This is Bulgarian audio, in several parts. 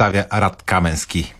представя Рад Каменски.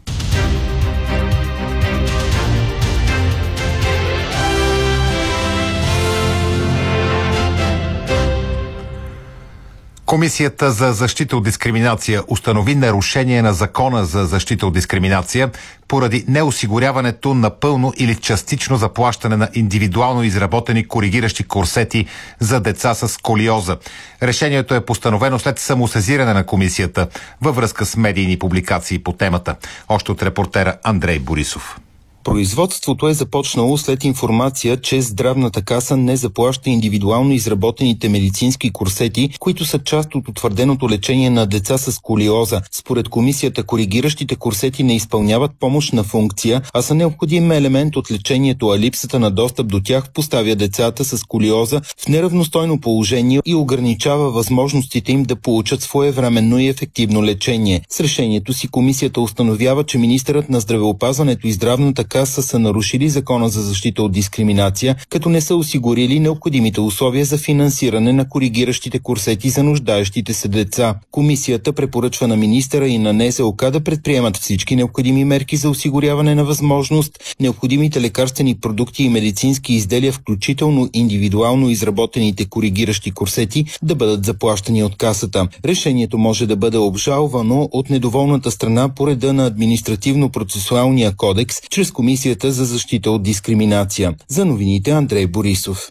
Комисията за защита от дискриминация установи нарушение на Закона за защита от дискриминация поради неосигуряването на пълно или частично заплащане на индивидуално изработени коригиращи курсети за деца с сколиоза. Решението е постановено след самосезиране на комисията във връзка с медийни публикации по темата. Още от репортера Андрей Борисов. Производството е започнало след информация, че Здравната каса не заплаща индивидуално изработените медицински курсети, които са част от утвърденото лечение на деца с сколиоза. Според комисията, коригиращите курсети не изпълняват помощна функция, а са необходим елемент от лечението, а липсата на достъп до тях поставя децата с сколиоза в неравностойно положение и ограничава възможностите им да получат своевременно и ефективно лечение. С решението си комисията установява, че министърът на здравеопазването и Здравната каса са нарушили Закона за защита от дискриминация, като не са осигурили необходимите условия за финансиране на коригиращите курсети за нуждаещите се деца. Комисията препоръчва на министъра и на НЗОК да предприемат всички необходими мерки за осигуряване на възможност необходимите лекарствени продукти и медицински изделия, включително индивидуално изработените коригиращи курсети, да бъдат заплащани от касата. Решението може да бъде обжалвано от недоволната страна по реда на Административно-процесуалния кодекс чрез Комисията за защита от дискриминация. За новините Андрей Борисов.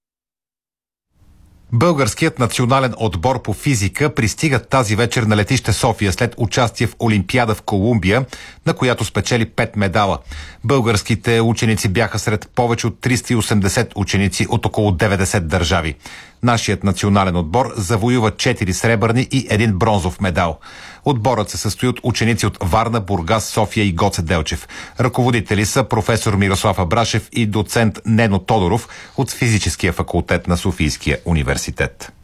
Българският национален отбор по физика пристига тази вечер на летище София след участие в Олимпиада в Колумбия, на която спечели 5 медала. Българските ученици бяха сред повече от 380 ученици от около 90 държави. Нашият национален отбор завоюва 4 сребърни и 1 бронзов медал. Отборът се състои от ученици от Варна, Бургас, София и Гоце Делчев. Ръководители са професор Мирослав Абрашев и доцент Нено Тодоров от Физическия факултет на Софийския университет.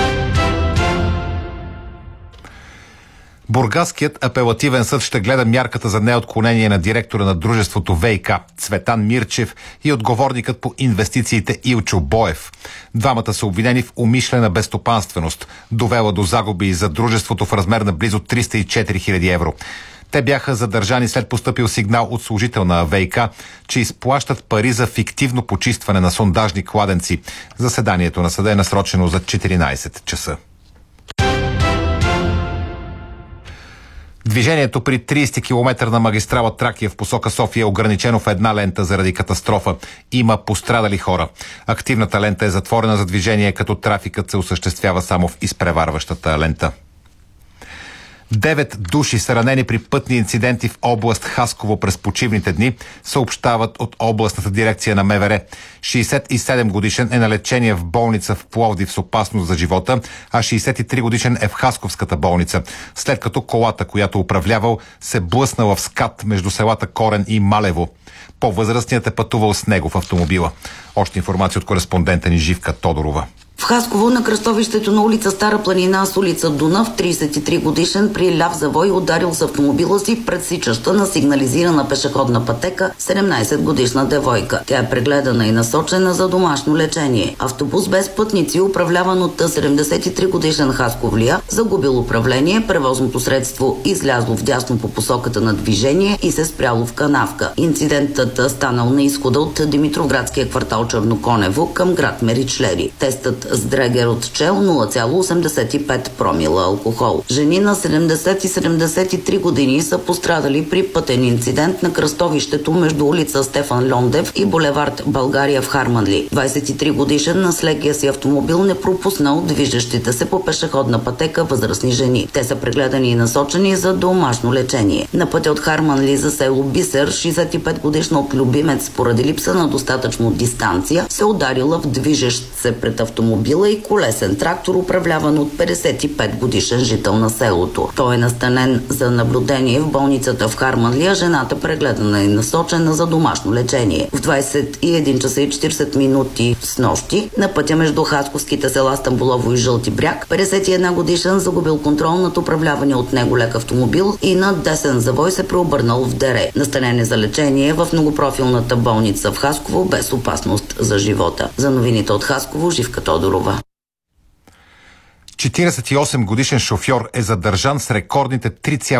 Бургаският апелативен съд ще гледа мярката за неотклонение на директора на дружеството ВиК Цветан Мирчев и отговорникът по инвестициите Илчо Боев. Двамата са обвинени в умишлена безстопанственост, довела до загуби за дружеството в размер на близо 304 000 евро. Те бяха задържани след постъпил сигнал от служител на ВиК, че изплащат пари за фиктивно почистване на сондажни кладенци. Заседанието на съда е насрочено за 14 часа. Движението при 30 км на магистрала Тракия в посока София е ограничено в една лента заради катастрофа. Има пострадали хора. Активната лента е затворена за движение, като трафикът се осъществява само в изпреварващата лента. 9 души са ранени при пътни инциденти в област Хасково през почивните дни, съобщават от областната дирекция на МВР. 67 годишен е на лечение в болница в Пловдив с опасност за живота, а 63 годишен е в Хасковската болница, след като колата, която управлявал, се блъснала в скат между селата Корен и Малево. По-възрастният е пътувал с него в автомобила. Още информация от кореспондента ни Живка Тодорова. В Хасково на кръстовището на улица Стара планина с улица Дунав 33 годишен при ляв завой ударил с автомобила си в пресичаща на сигнализирана пешеходна пътека 17 годишна девойка. Тя е прегледана и насочена за домашно лечение. Автобус без пътници, управляван от 73 годишен хасковлия, загубил управление, превозното средство излязло вдясно по посоката на движение и се спряло в канавка. Инцидентът станал на изхода от Димитровградския квартал Черноконево към град Меричлери. Тестът с дрегер отчел 0,85 промила алкохол. Жени на 70 и 73 години са пострадали при пътен инцидент на кръстовището между улица Стефан Льондев и булевард България в Харманли. 23 годишен с лекия си автомобил не пропуснал движещите се по пешеходна пътека възрастни жени. Те са прегледани и насочени за домашно лечение. На пътя от Харманли за село Бисер 65 годишна от любимец поради липса на достатъчно дистанция се ударила в движещ се пред автомобила и колесен трактор, управляван от 55 годишен жител на селото. Той е настанен за наблюдение в болницата в Харманли, а жената прегледана и насочена за домашно лечение. В 21 часа и 40 минути с нощи на пътя между хасковските села Стамбулово и Жълти бряг 51 годишен загубил контрол над управлявания от него лек автомобил и на десен завой се преобърнал в дере. Настанен е за лечение в многопрофилната болница в Хасково без опасност за живота. За новините от Хасково, Живка Тодорова. 48 годишен шофьор е задържан с рекордните 3,5